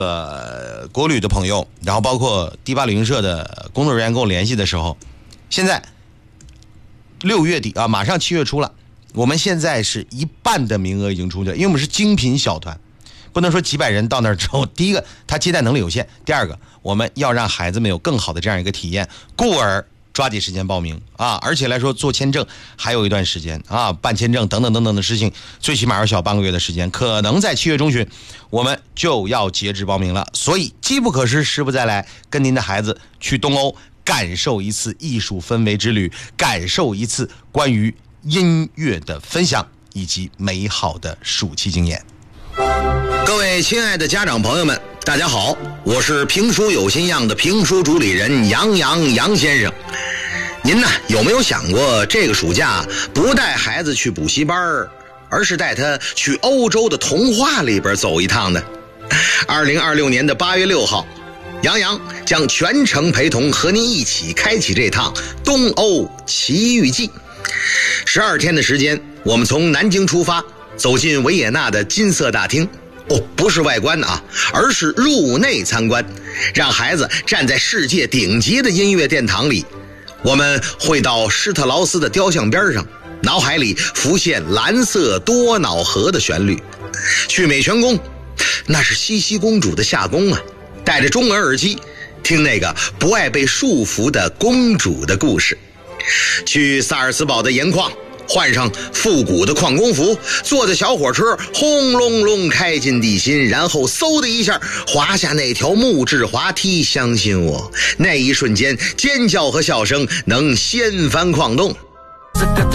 国旅的朋友，然后包括第8旅行社的工作人员跟我联系的时候，现在6月底啊，马上7月初了，我们现在是一半的名额已经出去了，因为我们是精品小团，不能说几百人到那儿之后，第一个他接待能力有限，第二个我们要让孩子们有更好的这样一个体验，故而抓紧时间报名啊！而且来说做签证还有一段时间啊，办签证等等等等的事情，最起码要小半个月的时间，可能在7月中旬我们就要截止报名了。所以机不可失，时不再来，跟您的孩子去东欧感受一次艺术氛围之旅，感受一次关于音乐的分享以及美好的暑期经验。 各位亲爱的家长朋友们，大家好，我是评书有心样的评书主理人杨先生。您呢有没有想过，这个暑假不带孩子去补习班，而是带他去欧洲的童话里边走一趟呢？2026年的8月6号，杨将全程陪同和您一起开启这趟东欧奇遇记。12天的时间，我们从南京出发，走进维也纳的金色大厅。不是外观啊，而是入内参观，让孩子站在世界顶级的音乐殿堂里。我们会到施特劳斯的雕像边上，脑海里浮现蓝色多瑙河的旋律。去美泉宫，那是茜茜公主的夏宫啊，戴着中文耳机听那个不爱被束缚的公主的故事。去萨尔茨堡的盐矿，换上复古的矿工服，坐着小火车轰隆隆开进地心，然后嗖的一下滑下那条木质滑梯。相信我，那一瞬间尖叫和笑声能掀翻矿洞。